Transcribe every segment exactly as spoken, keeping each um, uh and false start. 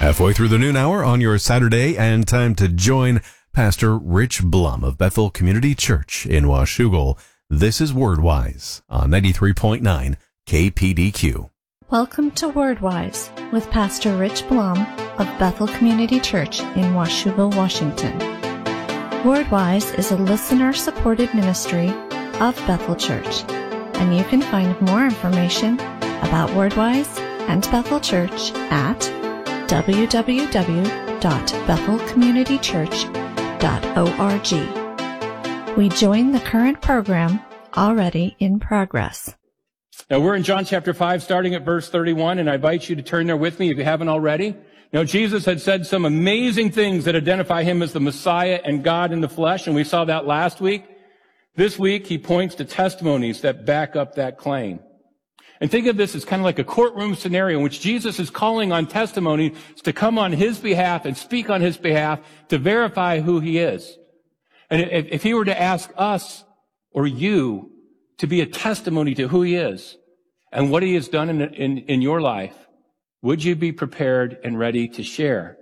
Halfway through the noon hour on your Saturday, and time to join Pastor Rich Blum of Bethel Community Church in Washougal. This is WordWise on ninety-three point nine K P D Q. Welcome to WordWise with Pastor Rich Blum of Bethel Community Church in Washougal, Washington. WordWise is a listener-supported ministry of Bethel Church, and you can find more information about WordWise and Bethel Church at w w w dot bethel community church dot org. We join the current program already in progress. Now we're in John chapter five, starting at verse thirty-one, and I invite you to turn there with me if you haven't already. Now Jesus had said some amazing things that identify him as the Messiah and God in the flesh, and we saw that last week. This week he points to testimonies that back up that claim. And think of this as kind of like a courtroom scenario in which Jesus is calling on testimonies to come on his behalf and speak on his behalf to verify who he is. And if, if he were to ask us or you to be a testimony to who he is and what he has done in, in, in your life, would you be prepared and ready to share?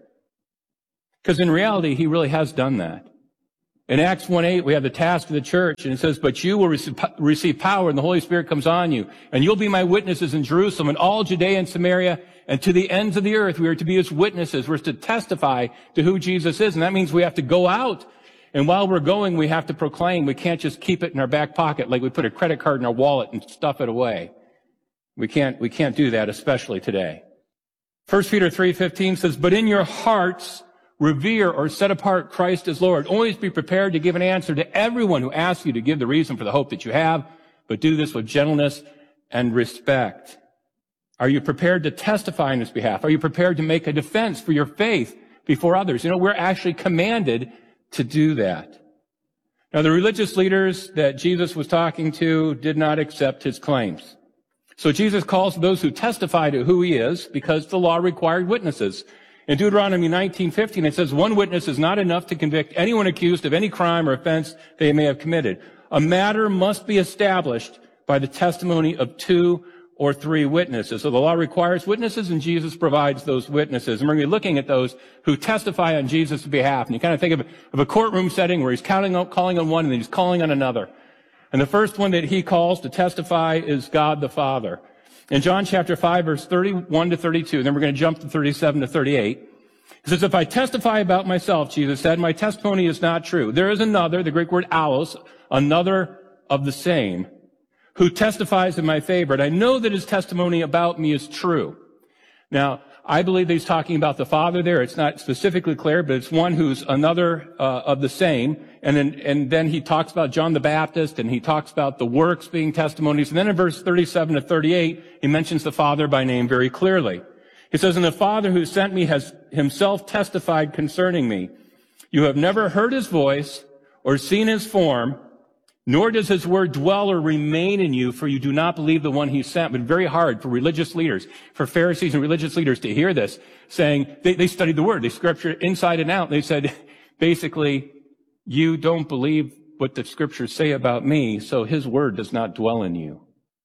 Because in reality, he really has done that. In Acts one eight, we have the task of the church, and it says, but you will receive, receive power, and the Holy Spirit comes on you, and you'll be my witnesses in Jerusalem and all Judea and Samaria, and to the ends of the earth. We are to be his witnesses. We're to testify to who Jesus is, and that means we have to go out. And while we're going, we have to proclaim. We can't just keep it in our back pocket like we put a credit card in our wallet and stuff it away. We can't, we can't do that, especially today. First Peter three fifteen says, but in your hearts, revere or set apart Christ as Lord. Always be prepared to give an answer to everyone who asks you to give the reason for the hope that you have, but do this with gentleness and respect. Are you prepared to testify on his behalf? Are you prepared to make a defense for your faith before others? You know, we're actually commanded to do that. Now, the religious leaders that Jesus was talking to did not accept his claims. So Jesus calls those who testify to who he is because the law required witnesses. In Deuteronomy nineteen fifteen, it says, one witness is not enough to convict anyone accused of any crime or offense they may have committed. A matter must be established by the testimony of two or three witnesses. So the law requires witnesses, and Jesus provides those witnesses. And we're going to be looking at those who testify on Jesus' behalf. And you kind of think of, of a courtroom setting where he's counting on, calling on one, and then he's calling on another. And the first one that he calls to testify is God the Father. In John chapter five, verse thirty-one to thirty-two, then we're going to jump to thirty-seven to thirty-eight. He says, if I testify about myself, Jesus said, my testimony is not true. There is another, the Greek word allos, another of the same, who testifies in my favor. And I know that his testimony about me is true. Now, I believe that he's talking about the Father there. It's not specifically clear, but it's one who's another uh, of the same. And then, and then he talks about John the Baptist, and he talks about the works being testimonies. And then in verse thirty-seven to thirty-eight, he mentions the Father by name very clearly. He says, and the Father who sent me has himself testified concerning me. You have never heard his voice or seen his form, nor does his word dwell or remain in you, for you do not believe the one he sent. But very hard for religious leaders, for Pharisees and religious leaders to hear this, saying, they, they studied the word, they scripture inside and out. They said, basically, you don't believe what the scriptures say about me, so his word does not dwell in you.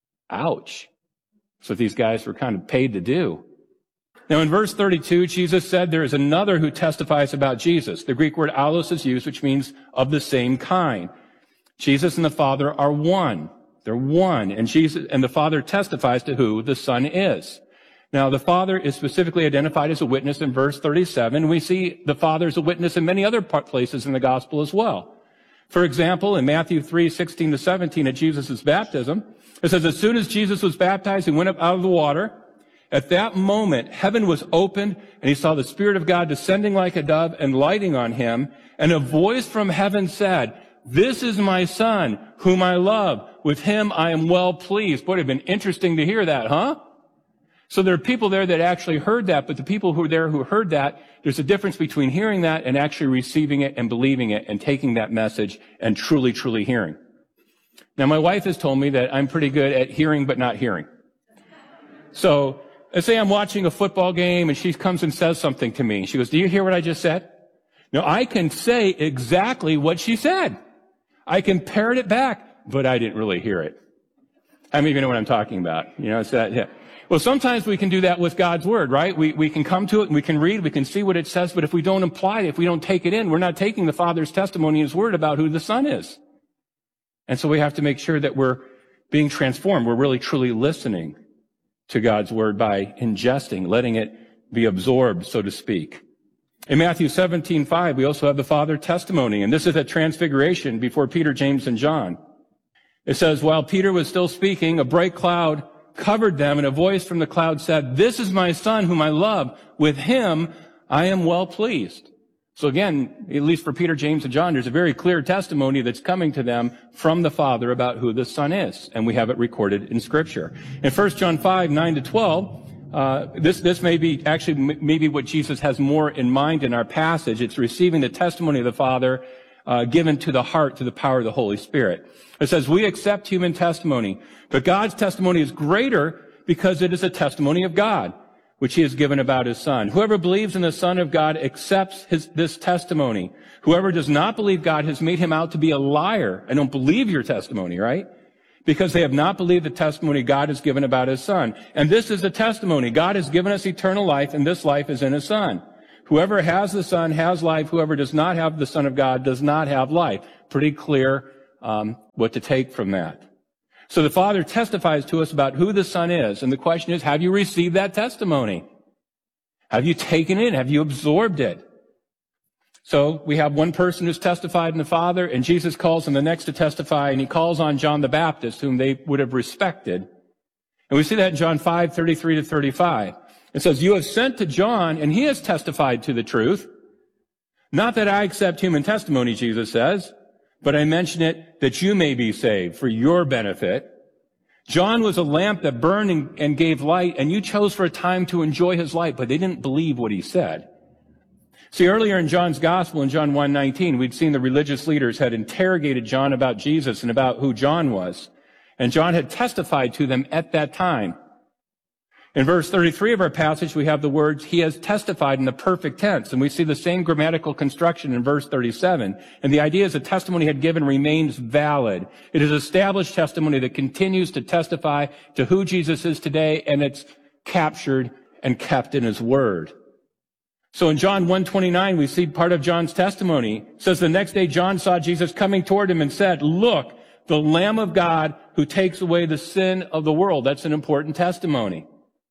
Ouch. That's what these guys were kind of paid to do. Now, in verse thirty-two, Jesus said there is another who testifies about Jesus. The Greek word allos is used, which means of the same kind. Jesus and the Father are one. They're one. And Jesus and the Father testifies to who the Son is. Now, the Father is specifically identified as a witness in verse thirty-seven. We see the Father as a witness in many other places in the gospel as well. For example, in Matthew three sixteen to seventeen at Jesus' baptism, it says, as soon as Jesus was baptized, he went up out of the water. At that moment, heaven was opened, and he saw the Spirit of God descending like a dove and lighting on him. And a voice from heaven said, this is my Son, whom I love. With him I am well pleased. Boy, it would have been interesting to hear that, huh? So there are people there that actually heard that, but the people who were there who heard that, there's a difference between hearing that and actually receiving it and believing it and taking that message and truly, truly hearing. Now, my wife has told me that I'm pretty good at hearing but not hearing. So let's say I'm watching a football game and she comes and says something to me. She goes, do you hear what I just said? Now, I can say exactly what she said. I can parrot it back, but I didn't really hear it. I don't even know what I'm talking about. You know, it's that, yeah. Well, sometimes we can do that with God's Word, right? We, we can come to it and we can read, we can see what it says, but if we don't apply it, if we don't take it in, we're not taking the Father's testimony, His Word about who the Son is. And so we have to make sure that we're being transformed. We're really truly listening to God's Word by ingesting, letting it be absorbed, so to speak. In Matthew seventeen five, we also have the Father testimony, and this is at Transfiguration before Peter, James, and John. It says, while Peter was still speaking, a bright cloud covered them, and a voice from the cloud said, this is my Son whom I love. With him I am well pleased. So again, at least for Peter, James, and John, there's a very clear testimony that's coming to them from the Father about who the Son is, and we have it recorded in Scripture. In First John five, nine to twelve, uh, this, this may be actually maybe what Jesus has more in mind in our passage. It's receiving the testimony of the Father uh, given to the heart through the power of the Holy Spirit. It says, we accept human testimony, but God's testimony is greater because it is a testimony of God, which He has given about His Son. Whoever believes in the Son of God accepts his, this testimony. Whoever does not believe God has made him out to be a liar. I don't believe your testimony, right? Because they have not believed the testimony God has given about His Son. And this is the testimony. God has given us eternal life, and this life is in His Son. Whoever has the Son has life. Whoever does not have the Son of God does not have life. Pretty clear um, what to take from that. So the Father testifies to us about who the Son is. And the question is, have you received that testimony? Have you taken it? Have you absorbed it? So we have one person who's testified in the Father, and Jesus calls him the next to testify, and He calls on John the Baptist, whom they would have respected. And we see that in John five, thirty-three to thirty-five. It says, you have sent to John, and he has testified to the truth. Not that I accept human testimony, Jesus says, but I mention it that you may be saved for your benefit. John was a lamp that burned and, and gave light, and you chose for a time to enjoy his light, but they didn't believe what he said. See, earlier in John's gospel, in John one nineteen, we'd seen the religious leaders had interrogated John about Jesus and about who John was. And John had testified to them at that time. In verse thirty-three of our passage, we have the words, he has testified in the perfect tense. And we see the same grammatical construction in verse thirty-seven. And the idea is the testimony had given remains valid. It is established testimony that continues to testify to who Jesus is today, and it's captured and kept in His Word. So in John one twenty-nine, we see part of John's testimony. It says, the next day John saw Jesus coming toward him and said, look, the Lamb of God who takes away the sin of the world. That's an important testimony.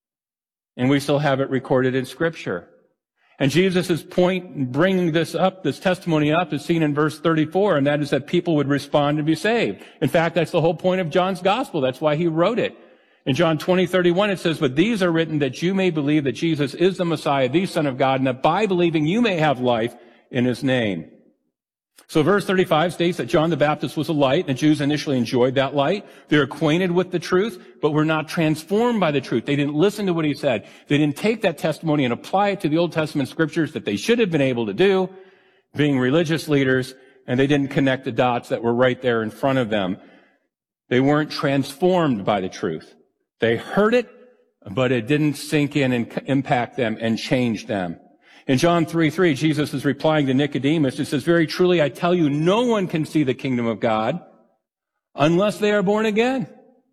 And we still have it recorded in Scripture. And Jesus' point in bringing this up, this testimony up, is seen in verse thirty-four, and that is that people would respond and be saved. In fact, that's the whole point of John's gospel. That's why he wrote it. In John twenty, thirty-one, it says, but these are written that you may believe that Jesus is the Messiah, the Son of God, and that by believing you may have life in His name. So verse thirty-five states that John the Baptist was a light, and the Jews initially enjoyed that light. They're acquainted with the truth, but were not transformed by the truth. They didn't listen to what he said. They didn't take that testimony and apply it to the Old Testament scriptures that they should have been able to do, being religious leaders, and they didn't connect the dots that were right there in front of them. They weren't transformed by the truth. They heard it, but it didn't sink in and impact them and change them. In John three three, Jesus is replying to Nicodemus. It says, very truly, I tell you, no one can see the kingdom of God unless they are born again.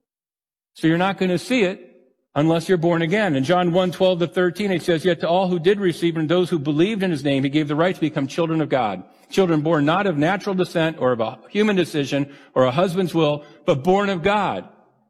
So you're not going to see it unless you're born again. In John one twelve to thirteen, it says, yet to all who did receive him, those who believed in His name, He gave the right to become children of God. Children born not of natural descent or of a human decision or a husband's will, but born of God.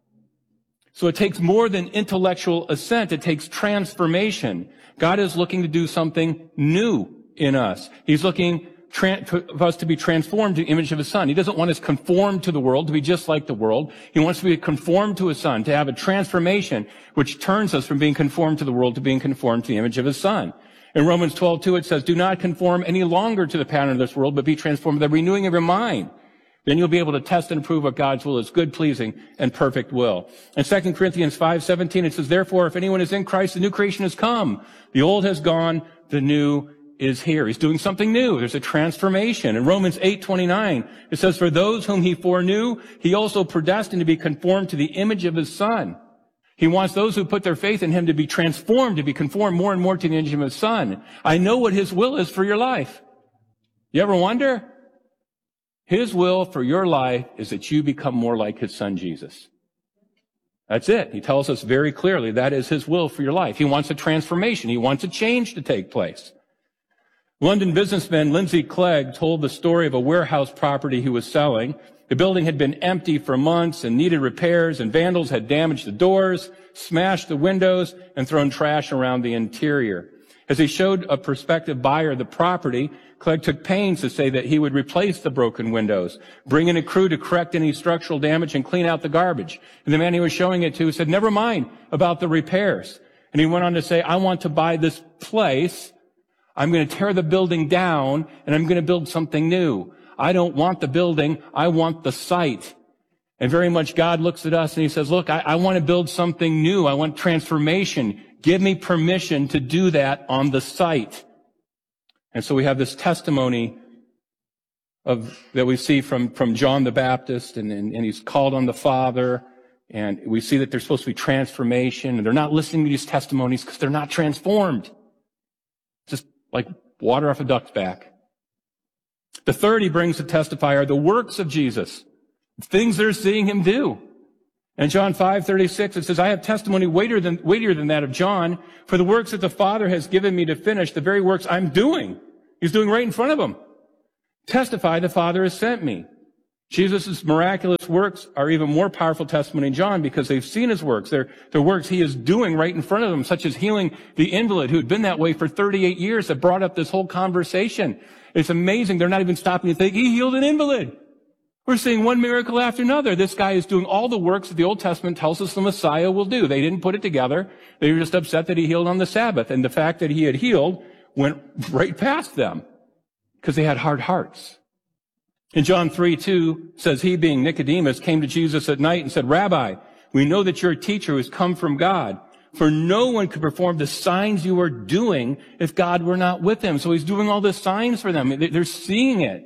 So it takes more than intellectual assent. It takes transformation. God is looking to do something new in us. He's looking tra- for us to be transformed to the image of His Son. He doesn't want us conformed to the world, to be just like the world. He wants to be conformed to His Son, to have a transformation which turns us from being conformed to the world to being conformed to the image of His Son. In Romans twelve two, it says, do not conform any longer to the pattern of this world, but be transformed by the renewing of your mind. Then you'll be able to test and prove what God's will is, good, pleasing, and perfect will. In Second Corinthians five seventeen, it says, therefore, if anyone is in Christ, the new creation has come. The old has gone, the new is here. He's doing something new. There's a transformation. In Romans eight twenty-nine, it says, for those whom He foreknew, He also predestined to be conformed to the image of His Son. He wants those who put their faith in Him to be transformed, to be conformed more and more to the image of His Son. I know what His will is for your life. You ever wonder? His will for your life is that you become more like His Son, Jesus. That's it. He tells us very clearly that is his will for your life. He wants a transformation. He wants a change to take place. London businessman Lindsay Clegg told the story of a warehouse property he was selling. The building had been empty for months and needed repairs, and vandals had damaged the doors, smashed the windows, and thrown trash around the interior. As he showed a prospective buyer the property, Clegg took pains to say that he would replace the broken windows, bring in a crew to correct any structural damage, and clean out the garbage. And the man he was showing it to said, never mind about the repairs. And he went on to say, I want to buy this place. I'm going to tear the building down, and I'm going to build something new. I don't want the building. I want the site. And very much God looks at us and he says, look, I, I want to build something new. I want transformation. Give me permission to do that on the site. And so we have this testimony of that we see from, from John the Baptist, and, and, and he's called on the Father. And we see that there's supposed to be transformation, and they're not listening to these testimonies because they're not transformed. Just like water off a duck's back. The third he brings to testify are the works of Jesus, things they're seeing him do. In John five thirty-six, it says, I have testimony weightier than, weightier than that of John, for the works that the Father has given me to finish, the very works I'm doing. He's doing right in front of them. Testify the Father has sent me. Jesus' miraculous works are even more powerful testimony in John because they've seen his works. They're, they're works he is doing right in front of them, such as healing the invalid who had been that way for thirty-eight years that brought up this whole conversation. It's amazing. They're not even stopping to think, he healed an invalid. We're seeing one miracle after another. This guy is doing all the works that the Old Testament tells us the Messiah will do. They didn't put it together. They were just upset that he healed on the Sabbath. And the fact that he had healed went right past them because they had hard hearts. In John three two says, he being Nicodemus came to Jesus at night and said, Rabbi, we know that you're a teacher who has come from God. For no one could perform the signs you are doing if God were not with him. So he's doing all the signs for them. They're seeing it.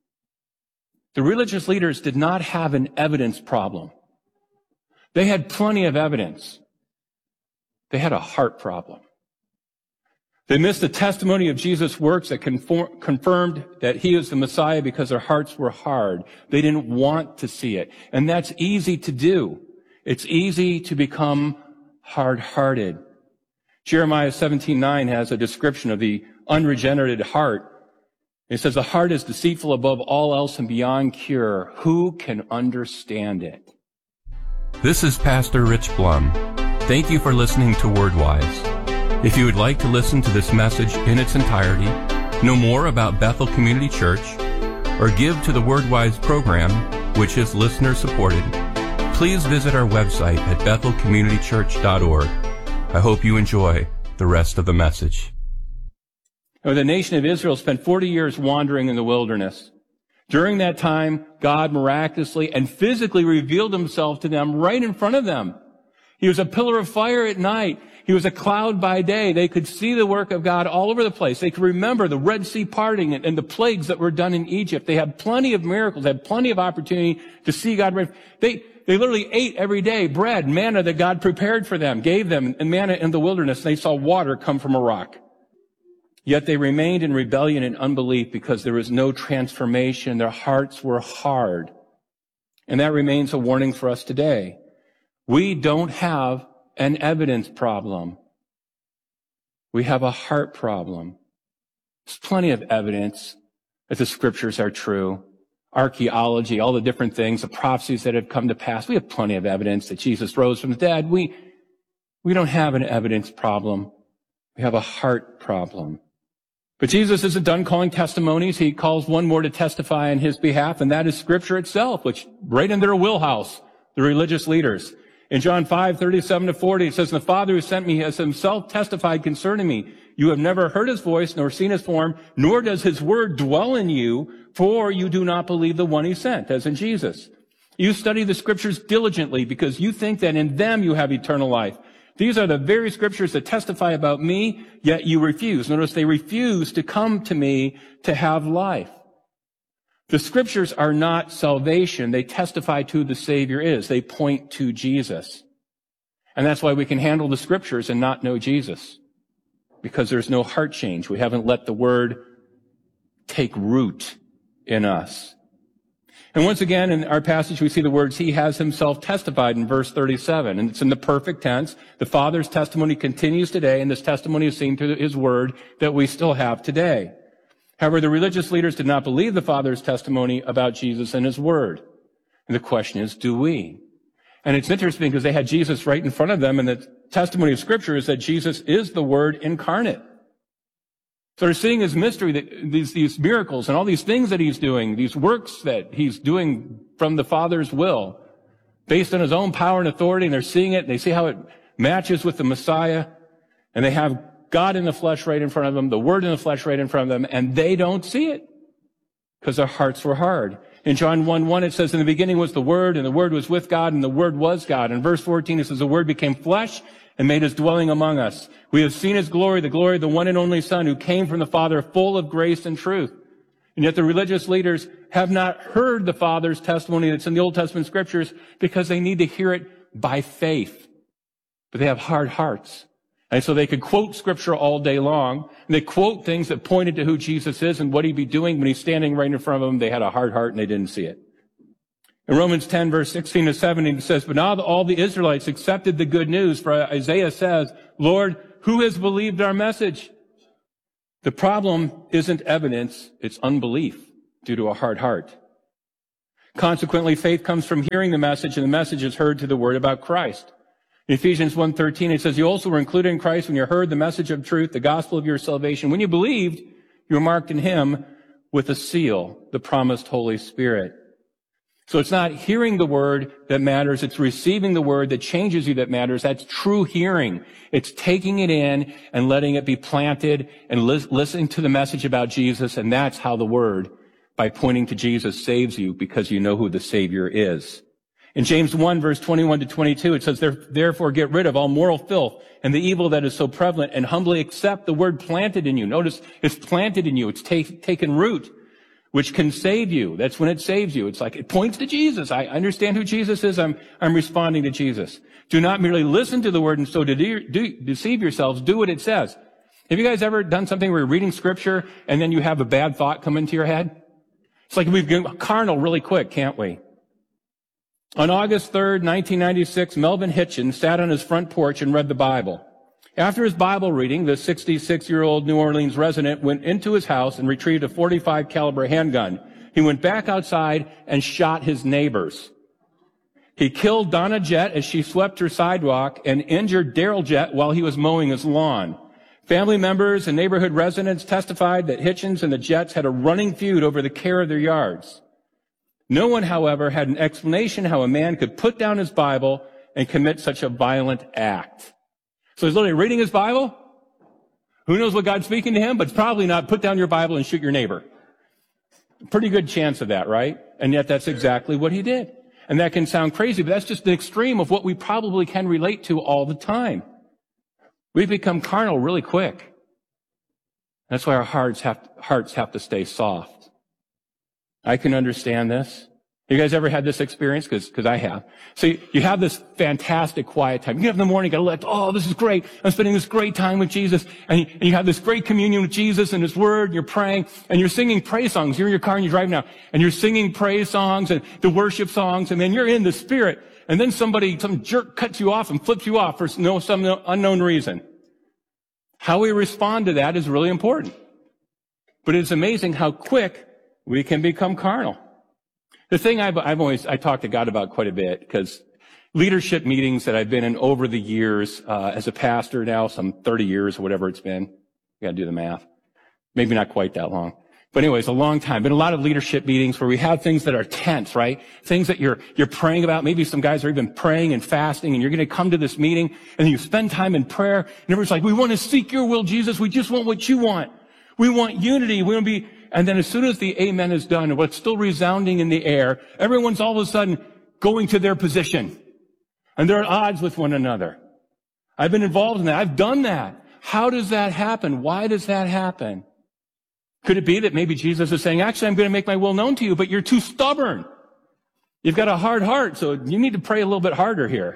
The religious leaders did not have an evidence problem. They had plenty of evidence. They had a heart problem. They missed the testimony of Jesus' works that conform, confirmed that he is the Messiah because their hearts were hard. They didn't want to see it. And that's easy to do. It's easy to become hard-hearted. Jeremiah seventeen nine has a description of the unregenerated heart. It says, the heart is deceitful above all else and beyond cure. Who can understand it? This is Pastor Rich Blum. Thank you for listening to WordWise. If you would like to listen to this message in its entirety, know more about Bethel Community Church, or give to the WordWise program, which is listener-supported, please visit our website at bethel community church dot org. I hope you enjoy the rest of the message. The nation of Israel spent forty years wandering in the wilderness. During that time, God miraculously and physically revealed himself to them right in front of them. He was a pillar of fire at night. He was a cloud by day. They could see the work of God all over the place. They could remember the Red Sea parting and, and the plagues that were done in Egypt. They had plenty of miracles, had plenty of opportunity to see God. They, they literally ate every day bread, manna that God prepared for them, gave them, and manna in the wilderness. And they saw water come from a rock. Yet they remained in rebellion and unbelief because there was no transformation. Their hearts were hard. And that remains a warning for us today. We don't have an evidence problem. We have a heart problem. There's plenty of evidence that the scriptures are true. Archaeology, all the different things, the prophecies that have come to pass. We have plenty of evidence that Jesus rose from the dead. We, we don't have an evidence problem. We have a heart problem. But Jesus isn't done calling testimonies. He calls one more to testify on his behalf, and that is Scripture itself, which right in their wheelhouse, the religious leaders. In John five thirty-seven to forty, it says, the Father who sent me has himself testified concerning me. You have never heard his voice, nor seen his form, nor does his word dwell in you, for you do not believe the one he sent, as in Jesus. You study the Scriptures diligently because you think that in them you have eternal life. These are the very Scriptures that testify about me, yet you refuse. Notice they refuse to come to me to have life. The Scriptures are not salvation. They testify to who the Savior is. They point to Jesus. And that's why we can handle the Scriptures and not know Jesus. Because there's no heart change. We haven't let the Word take root in us. And once again, in our passage, we see the words, he has himself testified in verse thirty-seven. And it's in the perfect tense. The Father's testimony continues today, and this testimony is seen through his word that we still have today. However, the religious leaders did not believe the Father's testimony about Jesus and his word. And the question is, do we? And it's interesting because they had Jesus right in front of them, and the testimony of Scripture is that Jesus is the Word incarnate. So they're seeing his mystery, that these, these miracles and all these things that he's doing, these works that he's doing from the Father's will, based on his own power and authority, and they're seeing it, and they see how it matches with the Messiah, and they have God in the flesh right in front of them, the Word in the flesh right in front of them, and they don't see it because their hearts were hard. In John one one, it says, in the beginning was the Word, and the Word was with God, and the Word was God. In verse fourteen, it says, the Word became flesh and made his dwelling among us. We have seen his glory, the glory of the one and only Son who came from the Father, full of grace and truth. And yet the religious leaders have not heard the Father's testimony that's in the Old Testament Scriptures because they need to hear it by faith. But they have hard hearts. And so they could quote Scripture all day long. And they quote things that pointed to who Jesus is and what he'd be doing when he's standing right in front of them. They had a hard heart and they didn't see it. In Romans ten, verse sixteen to seventeen, it says, but now all the Israelites accepted the good news, for Isaiah says, Lord, who has believed our message? The problem isn't evidence, it's unbelief due to a hard heart. Consequently, faith comes from hearing the message, and the message is heard through the word about Christ. In Ephesians one thirteen, it says, you also were included in Christ when you heard the message of truth, the gospel of your salvation. When you believed, you were marked in him with a seal, the promised Holy Spirit. So it's not hearing the word that matters, it's receiving the word that changes you that matters. That's true hearing. It's taking it in and letting it be planted and li- listening to the message about Jesus, and that's how the word, by pointing to Jesus, saves you because you know who the Savior is. In James one, verse twenty-one to twenty-two, it says, therefore get rid of all moral filth and the evil that is so prevalent, and humbly accept the word planted in you. Notice, it's planted in you. It's take, taken root, which can save you. That's when it saves you. It's like, it points to Jesus. I understand who Jesus is. I'm, I'm responding to Jesus. Do not merely listen to the word and so to de- de- deceive yourselves. Do what it says. Have you guys ever done something where you're reading Scripture and then you have a bad thought come into your head? It's like we've gone carnal really quick, can't we? On August third, nineteen ninety-six, Melvin Hitchens sat on his front porch and read the Bible. After his Bible reading, the sixty-six-year-old New Orleans resident went into his house and retrieved a forty-five caliber handgun. He went back outside and shot his neighbors. He killed Donna Jett as she swept her sidewalk and injured Daryl Jett while he was mowing his lawn. Family members and neighborhood residents testified that Hitchens and the Jetts had a running feud over the care of their yards. No one, however, had an explanation how a man could put down his Bible and commit such a violent act. So he's literally reading his Bible. Who knows what God's speaking to him? But it's probably not put down your Bible and shoot your neighbor. Pretty good chance of that, right? And yet that's exactly what he did. And that can sound crazy, but that's just the extreme of what we probably can relate to all the time. We become carnal really quick. That's why our hearts have, hearts have to stay soft. I can understand this. You guys ever had this experience? Because because I have. So you, you have this fantastic quiet time. You get up in the morning, you got to let, oh, this is great. I'm spending this great time with Jesus. And you, and you have this great communion with Jesus and his word, and you're praying, and you're singing praise songs. You're in your car and you're driving now, and you're singing praise songs and the worship songs, and then you're in the Spirit. And then somebody, some jerk cuts you off and flips you off for no, some unknown reason. How we respond to that is really important. But it's amazing how quick we can become carnal. The thing I've, I've always, I talk to God about quite a bit, because leadership meetings that I've been in over the years, uh, as a pastor now, some thirty years or whatever it's been. You gotta do the math. Maybe not quite that long. But anyways, a long time. Been a lot of leadership meetings where we have things that are tense, right? Things that you're, you're praying about. Maybe some guys are even praying and fasting, and you're gonna come to this meeting, and you spend time in prayer, and everyone's like, we want to seek your will, Jesus. We just want what you want. We want unity. We want to be, and then as soon as the amen is done, and what's still resounding in the air, everyone's all of a sudden going to their position. And they're at odds with one another. I've been involved in that. I've done that. How does that happen? Why does that happen? Could it be that maybe Jesus is saying, actually, I'm going to make my will known to you, but you're too stubborn. You've got a hard heart, so you need to pray a little bit harder here.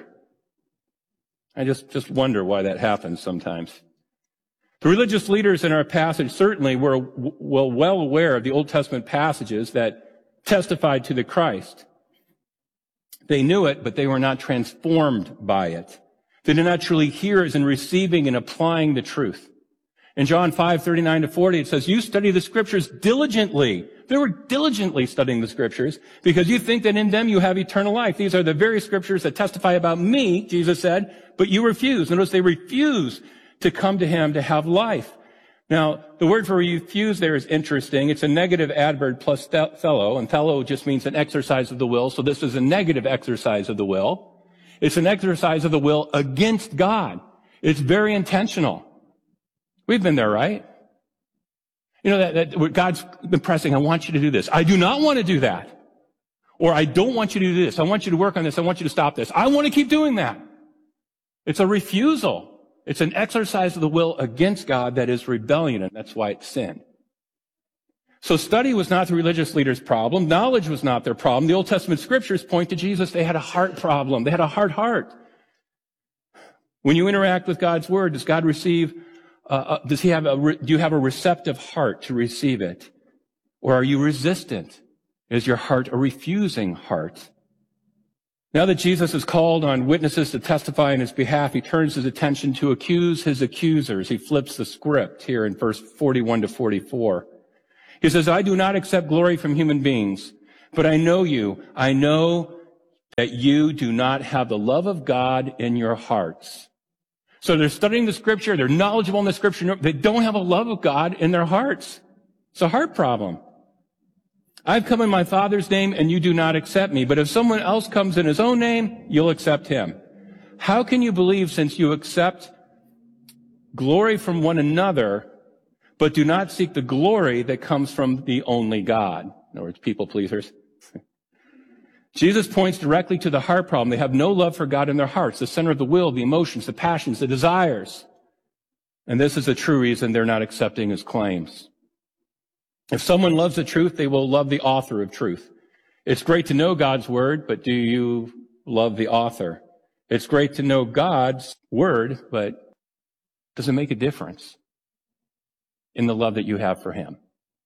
I just, just wonder why that happens sometimes. The religious leaders in our passage certainly were well, well aware of the Old Testament passages that testified to the Christ. They knew it, but they were not transformed by it. They did not truly hear as in receiving and applying the truth. In John five, thirty-nine to forty, it says, you study the scriptures diligently. They were diligently studying the scriptures because you think that in them you have eternal life. These are the very scriptures that testify about me, Jesus said, but you refuse. Notice they refuse to come to him to have life. Now, the word for refuse there is interesting. It's a negative adverb plus fellow, and fellow just means an exercise of the will. So this is a negative exercise of the will. It's an exercise of the will against God. It's very intentional. We've been there, right? You know, that, that God's been pressing, I want you to do this. I do not want to do that. Or I don't want you to do this. I want you to work on this. I want you to stop this. I want to keep doing that. It's a refusal. It's an exercise of the will against God that is rebellion, and that's why it's sin. So study was not the religious leaders' problem. Knowledge was not their problem. The Old Testament scriptures point to Jesus. They had a heart problem. They had a hard heart. When you interact with God's word, does God receive, uh, uh, does he have a, re- do you have a receptive heart to receive it? Or are you resistant? Is your heart a refusing heart? Now that Jesus has called on witnesses to testify in his behalf, he turns his attention to accuse his accusers. He flips the script here in verse forty-one to forty-four. He says, I do not accept glory from human beings, but I know you. I know that you do not have the love of God in your hearts. So they're studying the scripture. They're knowledgeable in the scripture. They don't have a love of God in their hearts. It's a heart problem. I've come in my Father's name and you do not accept me. But if someone else comes in his own name, you'll accept him. How can you believe since you accept glory from one another, but do not seek the glory that comes from the only God? In other words, people pleasers. Jesus points directly to the heart problem. They have no love for God in their hearts, the center of the will, the emotions, the passions, the desires. And this is the true reason they're not accepting his claims. If someone loves the truth, they will love the author of truth. It's great to know God's word, but do you love the author? It's great to know God's word, but does it make a difference in the love that you have for him?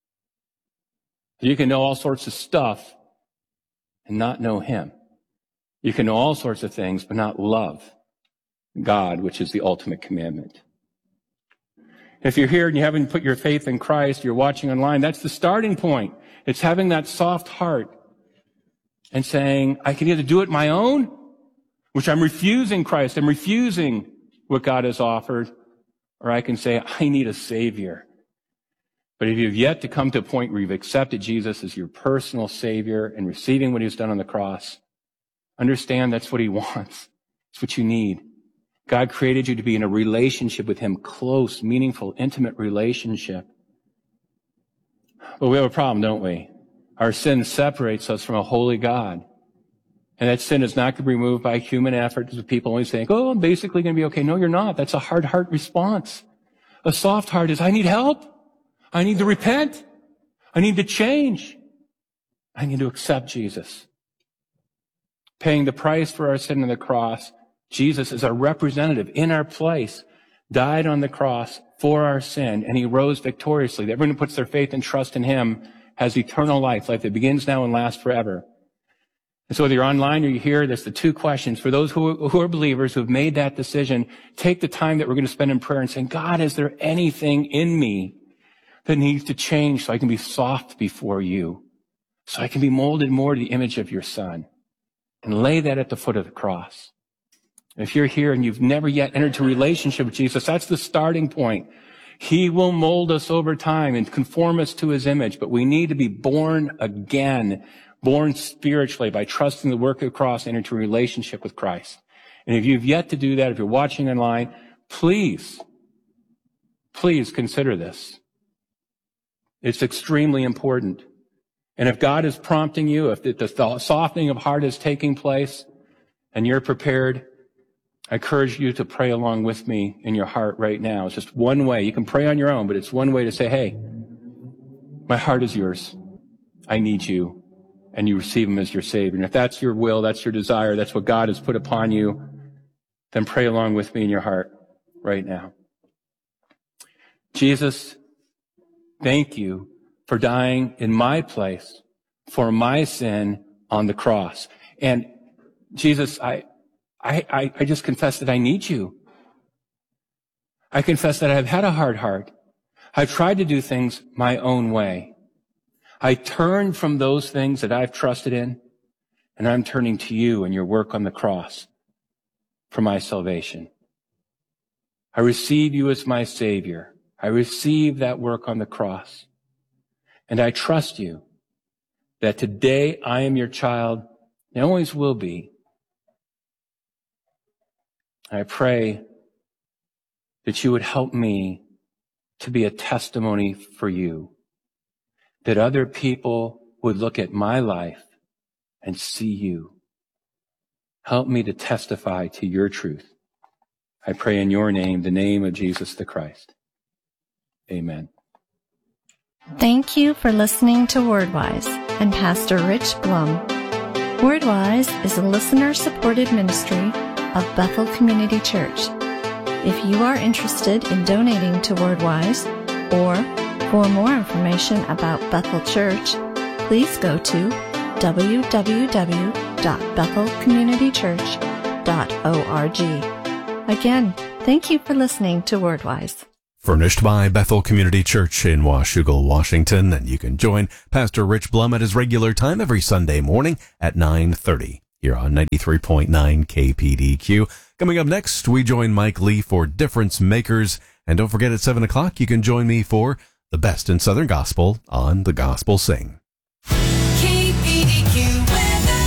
You can know all sorts of stuff and not know him. You can know all sorts of things, but not love God, which is the ultimate commandment. If you're here and you haven't put your faith in Christ, you're watching online, that's the starting point. It's having that soft heart and saying, I can either do it my own, which I'm refusing Christ, I'm refusing what God has offered, or I can say, I need a Savior. But if you've yet to come to a point where you've accepted Jesus as your personal Savior and receiving what he's done on the cross, understand that's what he wants. It's what you need. God created you to be in a relationship with him, close, meaningful, intimate relationship. But we have a problem, don't we? Our sin separates us from a holy God. And that sin is not going to be removed by human effort, because people always think, oh, I'm basically going to be okay. No, you're not. That's a hard heart response. A soft heart is, I need help. I need to repent. I need to change. I need to accept Jesus. Paying the price for our sin on the cross, Jesus is our representative in our place, died on the cross for our sin, and he rose victoriously. Everyone who puts their faith and trust in him has eternal life, life that begins now and lasts forever. And so whether you're online or you're here, there's the two questions. For those who, who are believers who have made that decision, take the time that we're going to spend in prayer and saying, God, is there anything in me that needs to change so I can be soft before you, so I can be molded more to the image of your Son? And lay that at the foot of the cross. If you're here and you've never yet entered into a relationship with Jesus, that's the starting point. He will mold us over time and conform us to his image, but we need to be born again, born spiritually by trusting the work of the cross and into a relationship with Christ. And if you've yet to do that, if you're watching online, please, please consider this. It's extremely important. And if God is prompting you, if the softening of heart is taking place and you're prepared, I encourage you to pray along with me in your heart right now. It's just one way. You can pray on your own, but it's one way to say, hey, my heart is yours. I need you. And you receive him as your Savior. And if that's your will, that's your desire, that's what God has put upon you, then pray along with me in your heart right now. Jesus, thank you for dying in my place, for my sin on the cross. And Jesus, I, I, I just confess that I need you. I confess that I've had a hard heart. I've tried to do things my own way. I turned from those things that I've trusted in, and I'm turning to you and your work on the cross for my salvation. I receive you as my Savior. I receive that work on the cross. And I trust you that today I am your child and always will be. I pray that you would help me to be a testimony for you, that other people would look at my life and see you. Help me to testify to your truth. I pray in your name, the name of Jesus the Christ. Amen. Thank you for listening to WordWise and Pastor Rich Blum. WordWise is a listener-supported ministry of Bethel Community Church. If you are interested in donating to WordWise, or for more information about Bethel Church, please go to w w w dot bethel community church dot org. Again, thank you for listening to WordWise. Furnished by Bethel Community Church in Washougal, Washington, and you can join Pastor Rich Blum at his regular time every Sunday morning at nine thirty here on ninety-three point nine K P D Q. Coming up next, we join Mike Lee for Difference Makers, and don't forget at seven o'clock you can join me for The Best in Southern Gospel on The Gospel Sing. K P D Q weather.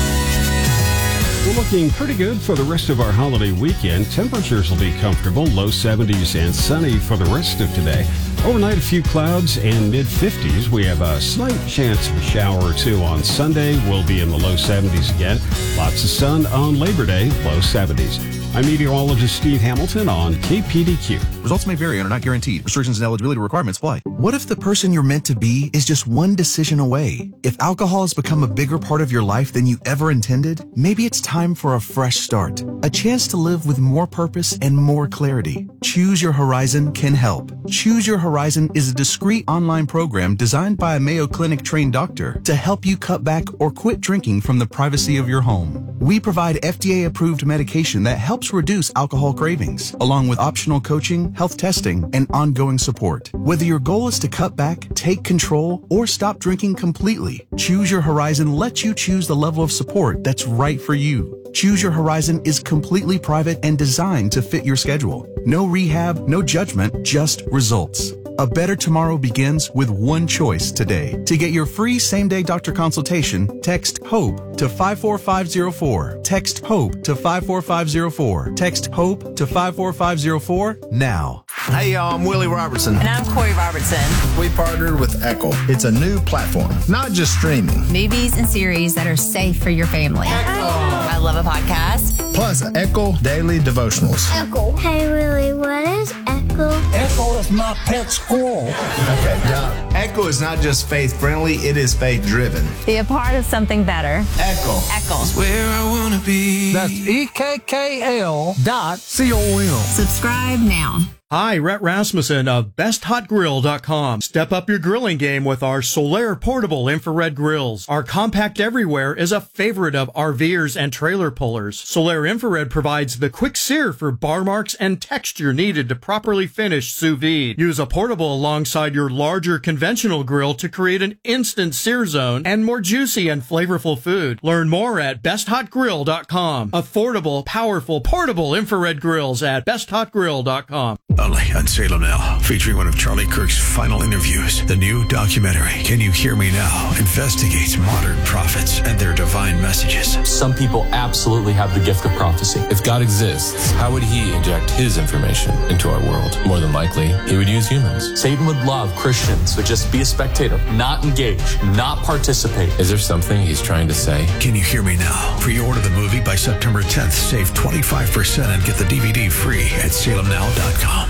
We're looking pretty good for the rest of our holiday weekend. Temperatures will be comfortable, low seventies and sunny for the rest of today. Overnight, a few clouds and mid-fifties. We have a slight chance of a shower or two on Sunday. We'll be in the low seventies again. Lots of sun on Labor Day, low seventies. I'm meteorologist Steve Hamilton on K P D Q. Results may vary and are not guaranteed. Restrictions and eligibility requirements apply. What if the person you're meant to be is just one decision away? If alcohol has become a bigger part of your life than you ever intended, maybe it's time for a fresh start. A chance to live with more purpose and more clarity. Choose Your Horizon can help. Choose Your Horizon is a discreet online program designed by a Mayo Clinic trained doctor to help you cut back or quit drinking from the privacy of your home. We provide F D A-approved medication that helps reduce alcohol cravings, along with optional coaching, health testing, and ongoing support. Whether your goal is to cut back, take control, or stop drinking completely, Choose Your Horizon lets you choose the level of support that's right for you. Choose Your Horizon is completely private and designed to fit your schedule. No rehab, no judgment, just results. A better tomorrow begins with one choice today. To get your free same-day doctor consultation, text HOPE to five four five zero four. Text HOPE to five four five zero four. Text HOPE to five four five zero four now. Hey y'all, I'm Willie Robertson. And I'm Corey Robertson. We partnered with Echo. It's a new platform, not just streaming. Movies and series that are safe for your family. Echo. I love a podcast. Plus Echo Daily Devotionals. Echo. Hey Willie, what is Echo? Echo is my pet squirrel. Okay, now, Echo is not just faith-friendly, it is faith-driven. Be a part of something better. Echo. Echo. It's where I want to be. That's E K K L dot C O M. Subscribe now. Hi, Rhett Rasmussen of best hot grill dot com. Step up your grilling game with our Solaire portable infrared grills. Our compact everywhere is a favorite of RVers and trailer pullers. Solaire infrared provides the quick sear for bar marks and texture needed to properly finish sous vide. Use a portable alongside your larger conventional grill to create an instant sear zone and more juicy and flavorful food. Learn more at best hot grill dot com. Affordable, powerful, portable infrared grills at best hot grill dot com. Only on Salem Now, featuring one of Charlie Kirk's final interviews. The new documentary, Can You Hear Me Now?, investigates modern prophets and their divine messages. Some people absolutely have the gift of prophecy. If God exists, how would he inject his information into our world? More than likely, he would use humans. Satan would love Christians, but just be a spectator, not engage, not participate. Is there something he's trying to say? Can You Hear Me Now? Pre-order the movie by September tenth. Save twenty-five percent and get the D V D free at salem now dot com.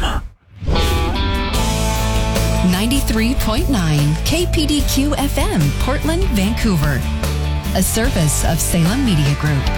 ninety-three point nine K P D Q F M, Portland, Vancouver. A service of Salem Media Group.